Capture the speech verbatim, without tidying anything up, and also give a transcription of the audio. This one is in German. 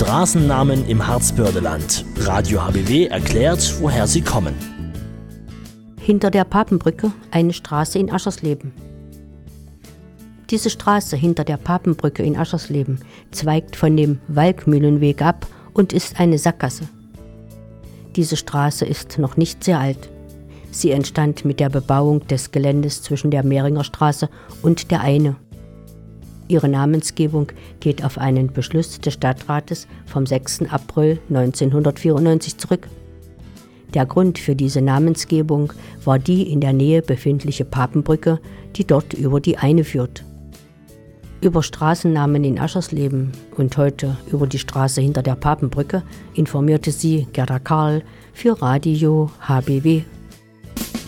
Straßennamen im Harzbördeland. Radio H B W erklärt, woher sie kommen. Hinter der Papenbrücke eine Straße in Aschersleben. Diese Straße hinter der Papenbrücke in Aschersleben zweigt von dem Walkmühlenweg ab und ist eine Sackgasse. Diese Straße ist noch nicht sehr alt. Sie entstand mit der Bebauung des Geländes zwischen der Mehringer Straße und der Eine. Ihre Namensgebung geht auf einen Beschluss des Stadtrates vom sechsten April neunzehnhundertvierundneunzig zurück. Der Grund für diese Namensgebung war die in der Nähe befindliche Papenbrücke, die dort über die Eine führt. Über Straßennamen in Aschersleben und heute über die Straße hinter der Papenbrücke informierte sie Gerda Karl für Radio H B W.